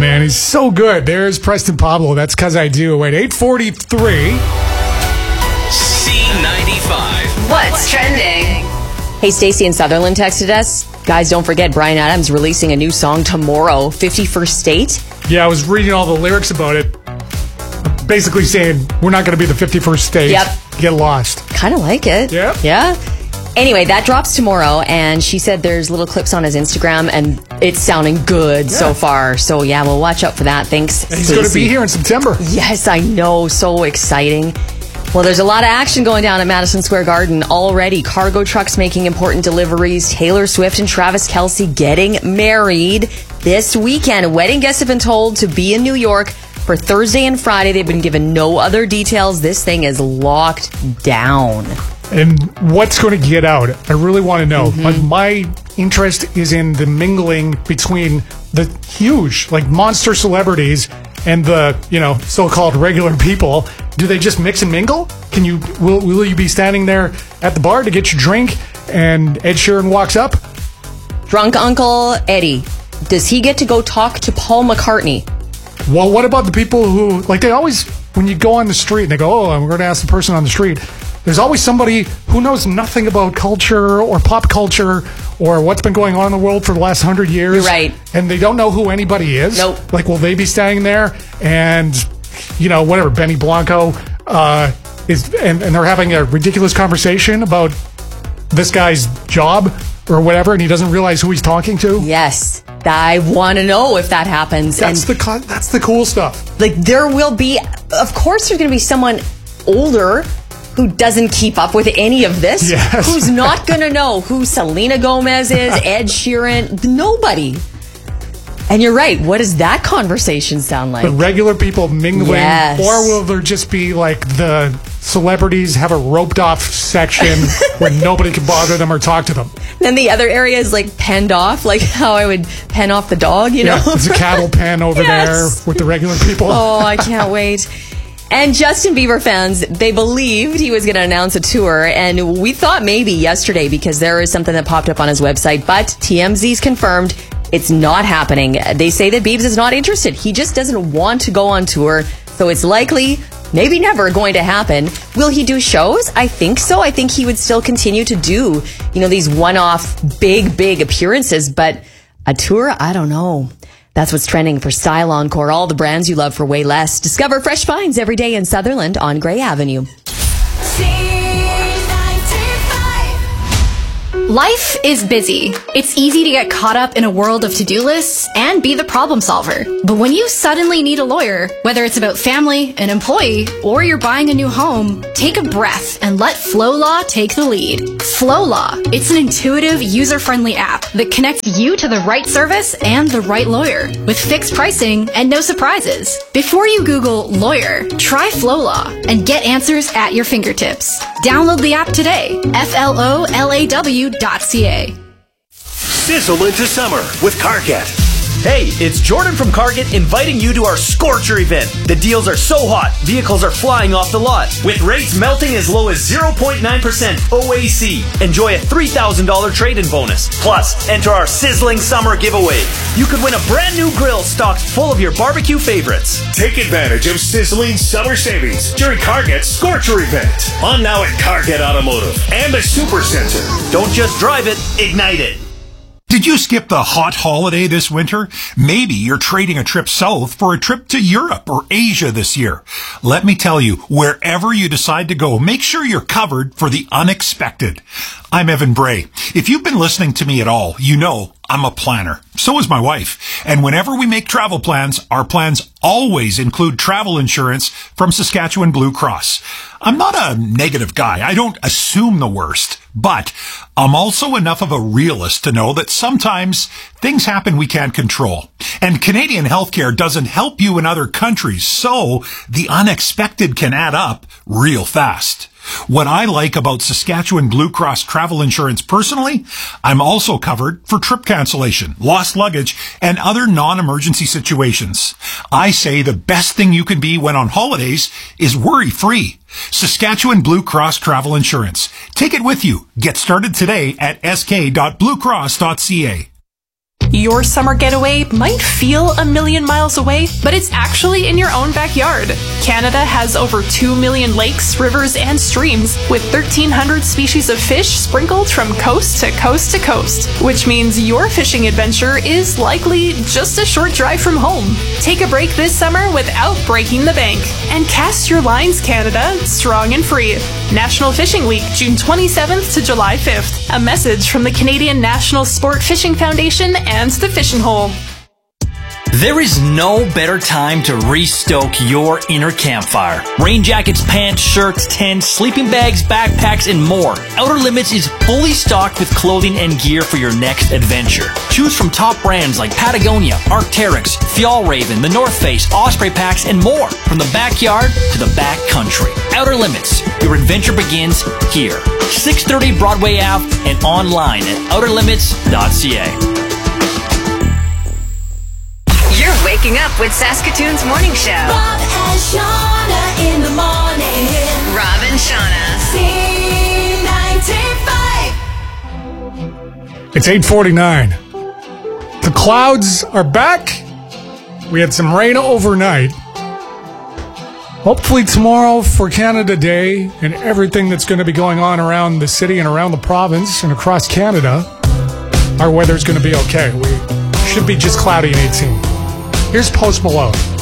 man. He's so good. There's Preston Pablo. That's 'Cause I Do. Wait, 8:43. C95. What's trending? Hey, Stacy in Sutherland texted us. Guys, don't forget, Bryan Adams releasing a new song tomorrow, 51st State. Yeah, I was reading all the lyrics about it. Basically saying, we're not going to be the 51st state. Yep. Get lost. Kind of like it. Yeah. Yeah. Anyway, that drops tomorrow, and she said there's little clips on his Instagram, and it's sounding good so far. So, yeah, we'll watch out for that. Thanks, And he's going to be here in September. Yes, I know. So exciting. Well, there's a lot of action going down at Madison Square Garden already. Cargo trucks making important deliveries. Taylor Swift and Travis Kelce getting married this weekend. Wedding guests have been told to be in New York for Thursday and Friday. They've been given no other details. This thing is locked down. And what's going to get out? I really want to know. Like, my interest is in the mingling between the huge, like, monster celebrities and the, so-called regular people. Do they just mix and mingle? Will you be standing there at the bar to get your drink and Ed Sheeran walks up? Drunk Uncle Eddie, does he get to go talk to Paul McCartney? Well, what about the people who, like, they always, when you go on the street and they go, oh, I'm going to ask the person on the street, there's always somebody who knows nothing about culture or pop culture or what's been going on in the world for the last 100 years. You're right. And they don't know who anybody is. Nope. Like, will they be standing there and, whatever, Benny Blanco is, and they're having a ridiculous conversation about this guy's job or whatever, and he doesn't realize who he's talking to? Yes. I want to know if that happens. That's the cool stuff. Like, there will be, of course, there's going to be someone older who doesn't keep up with any of this, yes. Who's not going to know who Selena Gomez is, Ed Sheeran, nobody. And you're right. What does that conversation sound like? The regular people mingling, yes. Or will there just be like the celebrities have a roped off section where nobody can bother them or talk to them? Then the other area is like penned off, like how I would pen off the dog, Yeah, there's a cattle pen over there with the regular people. Oh, I can't wait. And Justin Bieber fans, they believed he was going to announce a tour, and we thought maybe yesterday because there is something that popped up on his website, but TMZ's confirmed it's not happening. They say that Biebs is not interested. He just doesn't want to go on tour, so it's likely, maybe never, going to happen. Will he do shows? I think so. I think he would still continue to do, these one-off big appearances, but a tour, I don't know. That's what's trending for Style Encore. All the brands you love for way less. Discover fresh finds every day in Sutherland on Gray Avenue. Life is busy. It's easy to get caught up in a world of to-do lists and be the problem solver. But when you suddenly need a lawyer, whether it's about family, an employee, or you're buying a new home, take a breath and let FlowLaw take the lead. FlowLaw. It's an intuitive, user-friendly app that connects you to the right service and the right lawyer with fixed pricing and no surprises. Before you Google lawyer, try FlowLaw and get answers at your fingertips. Download the app today. FLOLAW.ca. Sizzle into summer with Carget. Hey, it's Jordan from Carget inviting you to our Scorcher event. The deals are so hot, vehicles are flying off the lot. With rates melting as low as 0.9% OAC. Enjoy a $3,000 trade-in bonus. Plus, enter our sizzling summer giveaway. You could win a brand new grill stocked full of your barbecue favorites. Take advantage of sizzling summer savings during Carget's Scorcher event. On now at Carget Automotive and the Supercenter. Don't just drive it, ignite it. Did you skip the hot holiday this winter? Maybe you're trading a trip south for a trip to Europe or Asia this year. Let me tell you, wherever you decide to go, make sure you're covered for the unexpected. I'm Evan Bray. If you've been listening to me at all, you know I'm a planner. So is my wife. And whenever we make travel plans, our plans always include travel insurance from Saskatchewan Blue Cross. I'm not a negative guy. I don't assume the worst. But I'm also enough of a realist to know that sometimes things happen we can't control. And Canadian healthcare doesn't help you in other countries, so the unexpected can add up real fast. What I like about Saskatchewan Blue Cross travel insurance personally, I'm also covered for trip cancellation, lost luggage, and other non-emergency situations. I say the best thing you can be when on holidays is worry-free. Saskatchewan Blue Cross Travel Insurance. Take it with you. Get started today at sk.bluecross.ca. Your summer getaway might feel a million miles away, but it's actually in your own backyard. Canada has over 2 million lakes, rivers, and streams, with 1,300 species of fish sprinkled from coast to coast to coast, which means your fishing adventure is likely just a short drive from home. Take a break this summer without breaking the bank, and cast your lines, Canada, strong and free. National Fishing Week, June 27th to July 5th. A message from the Canadian National Sport Fishing Foundation and the Fishing Hole. There is no better time to re-stoke your inner campfire. Rain jackets, pants, shirts, tents, sleeping bags, backpacks, and more. Outer Limits is fully stocked with clothing and gear for your next adventure. Choose from top brands like Patagonia, Arc'teryx, Fjallraven, The North Face, Osprey Packs, and more. From the backyard to the backcountry. Outer Limits. Your adventure begins here. 630 Broadway Ave and online at outerlimits.ca. You're waking up with Saskatoon's morning show. Rob and Shauna in the morning. Rob and Shauna. C95. It's 8:49. The clouds are back. We had some rain overnight. Hopefully tomorrow for Canada Day and everything that's going to be going on around the city and around the province and across Canada, our weather's going to be okay. We should be just cloudy and 18. Here's Post Malone.